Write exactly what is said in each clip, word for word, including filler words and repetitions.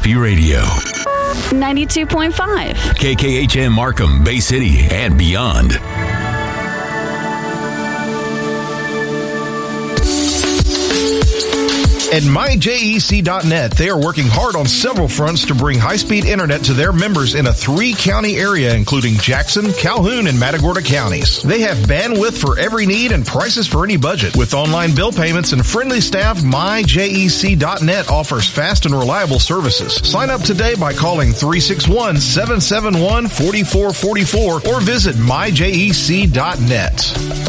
Happy Radio. ninety-two point five. K K H M Markham, Bay City, and beyond. At my J E C dot net, they are working hard on several fronts to bring high-speed internet to their members in a three-county area, including Jackson, Calhoun, and Matagorda counties. They have bandwidth for every need and prices for any budget. With online bill payments and friendly staff, my J E C dot net offers fast and reliable services. Sign up today by calling three six one, seven seven one, four four four four or visit my J E C dot net.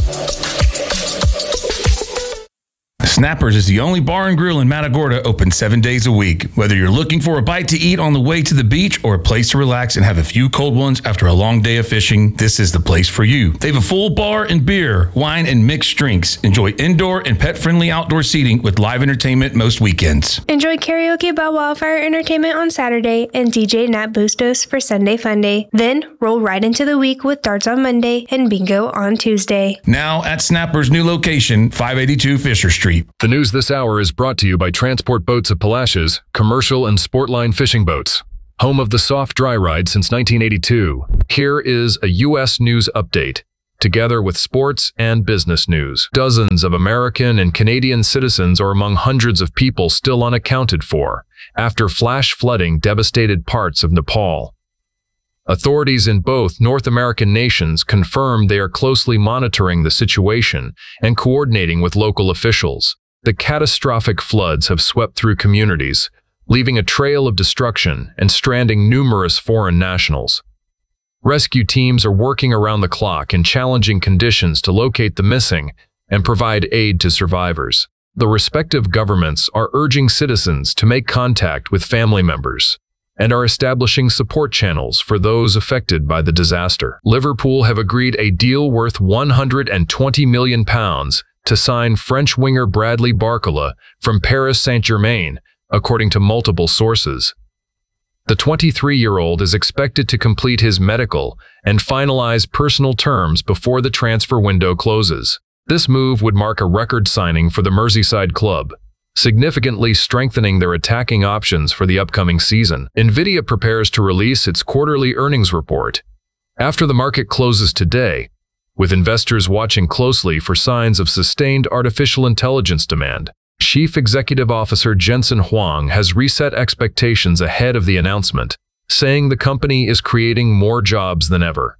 Snappers is the only bar and grill in Matagorda open seven days a week. Whether you're looking for a bite to eat on the way to the beach or a place to relax and have a few cold ones after a long day of fishing, this is the place for you. They have a full bar and beer, wine, and mixed drinks. Enjoy indoor and pet-friendly outdoor seating with live entertainment most weekends. Enjoy karaoke by Wildfire Entertainment on Saturday and D J Nat Bustos for Sunday Funday. Then roll right into the week with darts on Monday and bingo on Tuesday. Now at Snappers' new location, five eighty-two Fisher Street. The news this hour is brought to you by Transport Boats of Palacios, commercial and sportline fishing boats. Home of the soft dry ride since nineteen eighty-two. Here is a U S news update, together with sports and business news. Dozens of American and Canadian citizens are among hundreds of people still unaccounted for after flash flooding devastated parts of Nepal. Authorities in both North American nations confirmed they are closely monitoring the situation and coordinating with local officials. The catastrophic floods have swept through communities, leaving a trail of destruction and stranding numerous foreign nationals. Rescue teams are working around the clock in challenging conditions to locate the missing and provide aid to survivors. The respective governments are urging citizens to make contact with family members and are establishing support channels for those affected by the disaster. Liverpool have agreed a deal worth one hundred twenty million pounds to sign French winger Bradley Barcola from Paris Saint-Germain, according to multiple sources. The twenty-three-year-old is expected to complete his medical and finalize personal terms before the transfer window closes. This move would mark a record signing for the Merseyside club, significantly strengthening their attacking options for the upcoming season. Nvidia prepares to release its quarterly earnings report after the market closes today, with investors watching closely for signs of sustained artificial intelligence demand. Chief Executive Officer Jensen Huang has reset expectations ahead of the announcement, saying the company is creating more jobs than ever.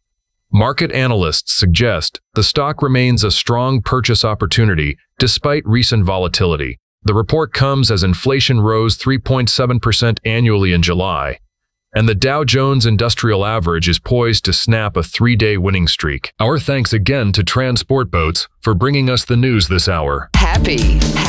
Market analysts suggest the stock remains a strong purchase opportunity despite recent volatility. The report comes as inflation rose three point seven percent annually in July, and the Dow Jones Industrial Average is poised to snap a three-day winning streak. Our thanks again to Transport Boats for bringing us the news this hour. Happy.